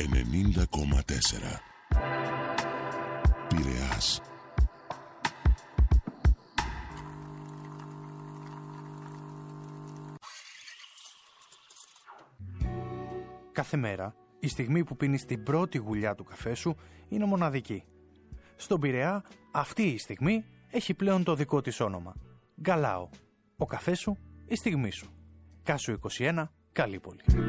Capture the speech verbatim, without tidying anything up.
ενενήντα κόμμα τέσσερα. Πειραιάς. Κάθε μέρα, η στιγμή που πίνεις την πρώτη γουλιά του καφέ σου είναι μοναδική. Στον Πειραιά, αυτή η στιγμή έχει πλέον το δικό της όνομα. Γκαλάο. Ο καφές σου, η στιγμή σου. Κάσου είκοσι ένα, Καλύπολη.